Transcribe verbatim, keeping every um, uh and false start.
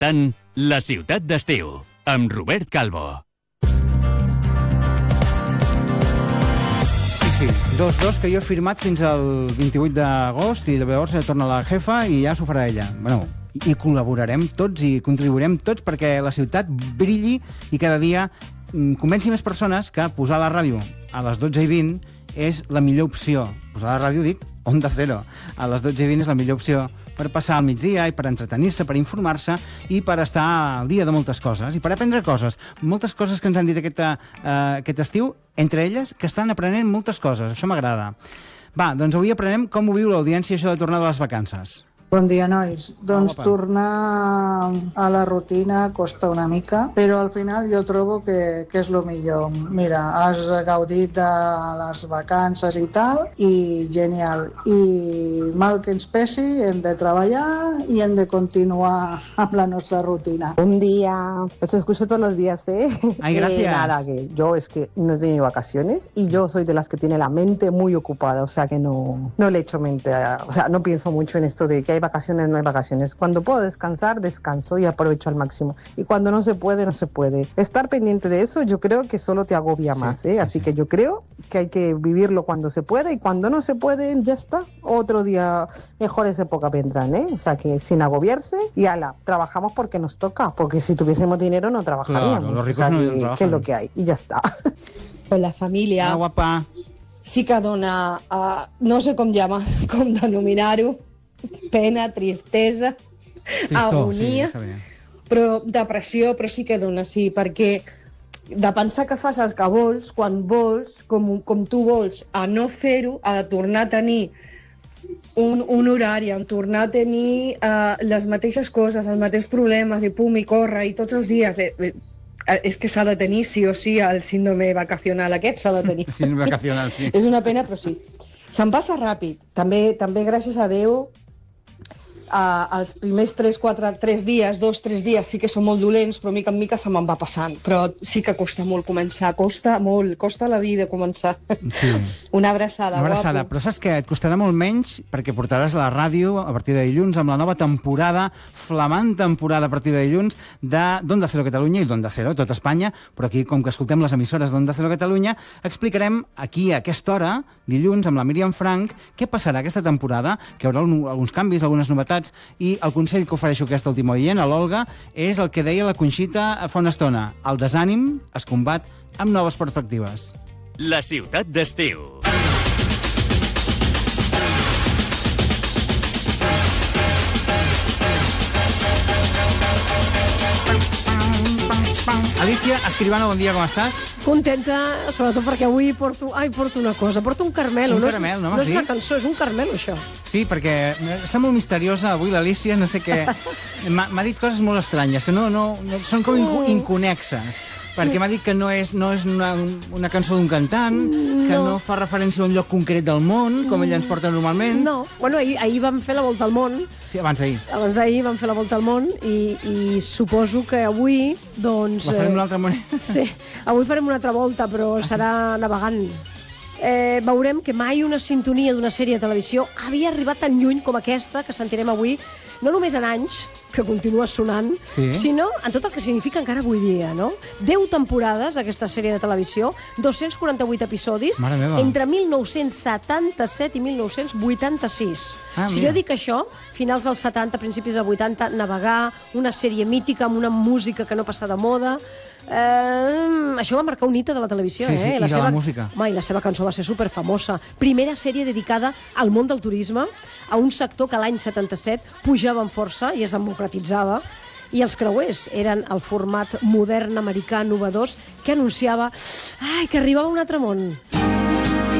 escoltant La Ciutat d'Estiu, amb Robert Calvo. Sí, sí, dos, dos, que jo he firmat fins al vint-i-vuit d'agost i llavors torna la jefa i ja s'ho farà ella. Bueno, i col·laborarem tots i contribuirem tots perquè la ciutat brilli i cada dia convenci més persones que posar la ràdio a les dotze i vint és la millor opció. Posar la ràdio, dic, Onda Cero. A les dotze i vint és la millor opció per passar al migdia i per entretenir-se, per informar-se i per estar al dia de moltes coses i per aprendre coses. Moltes coses que ens han dit aquest, uh, aquest estiu, entre elles que estan aprenent moltes coses. Això m'agrada. Va, doncs avui aprenem com ho viu l'audiència això de tornar de les vacances. Bon dia, nois. Doncs Opa. Tornar a la rutina costa una mica, però al final jo trobo que, que és el millor. Mira, has gaudit de les vacances i tal, i genial. I mal que ens pesi, hem de treballar i hem de continuar amb la nostra rutina. Un día, os escucho todos los días, ¿eh? Ay, gracias. Eh, nada, que yo es que no he tenido vacaciones y yo soy de las que tiene la mente muy ocupada, o sea que no, no le echo mente, a, o sea, no pienso mucho en esto de que hay vacaciones, no hay vacaciones. Cuando puedo descansar, descanso y aprovecho al máximo. Y cuando no se puede, no se puede. Estar pendiente de eso yo creo que solo te agobia sí, más, ¿eh? Sí, Así sí. que yo creo que hay que vivirlo cuando se puede y cuando no se puede, ya está. Otro día mejores épocas vendrán, ¿eh? O sea que sin agobiarse y ala, trabajamos porque nos toca, porque si tuviésemos dinero no trabajaríamos. Claro, los ricos o sea, no que, trabajan. que es lo que hay y ya está. Hola, família. Ah, guapa. Sí que dona, uh, no sé com llamar, com denominar-ho, pena, tristesa, Tristó, agonia, sí, està bé. però depressió, però sí que dona, sí, perquè de pensar que fas el que vols, quan vols, com, com tu vols, a no fer-ho, a tornar a tenir un, un horari, a tornar a tenir uh, les mateixes coses, els mateixos problemes, i pum, i corre, i tots els dies... Eh, eh, és que s'ha de tenir sí o sí el síndrome vacacional aquest, s'ha de tenir. Síndrome vacacional, sí. És una pena, però sí. Se'n passa ràpid. També, també gràcies a Déu, Uh, els primers tres, quatre, tres dies, dos, tres dies sí que són molt dolents, però mica en mica se me'n va passant. Però sí que costa molt començar, costa molt, costa la vida començar. Sí. Una abraçada, Una abraçada, guapo. però saps què? Et costarà molt menys perquè portaràs la ràdio a partir de dilluns amb la nova temporada, flamant temporada a partir de dilluns d'Onda Cero Catalunya i d'Onda Cero, tot Espanya, però aquí, com que escoltem les emissores d'Onda Cero Catalunya, explicarem aquí a aquesta hora, dilluns, amb la Míriam Frank, què passarà aquesta temporada, que hi haurà un, alguns canvis, algunes novetats, i el consell que ofereixo a aquesta última oient, a l'Olga, és el que deia la Conxita fa una estona. El desànim es combat amb noves perspectives. La Ciutat d'Estiu. Alicia Escribano, bon dia, com estàs? Contenta, sobretot perquè avui porto... Ai, porto una cosa, porto un caramelo. Un no caramel, és, no, no és sí? una cançó, és un caramelo, això. Sí, perquè està molt misteriosa avui l'Alicia, no sé què... M'ha m'ha dit coses molt estranyes, que no, no, no són com inco inconexes. Perquè m'ha dit que no és, no és una, una cançó d'un cantant, que no. no fa referència a un lloc concret del món, com ella ens porta normalment. No, bueno, ahir, ahir vam fer la volta al món. Sí, abans d'ahir. Abans d'ahir vam fer la volta al món i, i suposo que avui, doncs... La farem eh, una altra manera. Sí, avui farem una altra volta, però ah, serà sí? navegant. Eh, veurem que mai una sintonia d'una sèrie de televisió havia arribat tan lluny com aquesta que sentirem avui, no només en anys, que continua sonant, sí. sinó en tot el que significa encara avui dia, no? Deu temporades, aquesta sèrie de televisió, dos-cents quaranta-vuit episodis, entre mil nou-cents setanta-set i mil nou-cents vuitanta-sis. Ah, si jo dic això, finals dels setanta, principis dels vuitanta, navegar, una sèrie mítica amb una música que no passa de moda... Eh, això va marcar un hito de la televisió, sí, sí, eh? I la de seva, la música. home, i la seva cançó va ser superfamosa. Primera sèrie dedicada al món del turisme, a un sector que l'any setanta-set pujava en força i es democratitzava, i els creuers eren el format modern americà, novedós, que anunciava ai, que arribava un altre món.